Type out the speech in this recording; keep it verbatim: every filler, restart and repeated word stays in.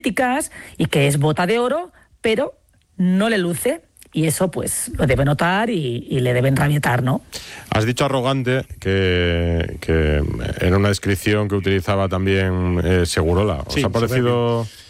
y que es bota de oro, pero no le luce. Y eso, pues, lo debe notar y, y le deben rabietar, ¿no? Has dicho arrogante, que, que era una descripción que utilizaba también eh, Segurola. ¿Os Sí, ha parecido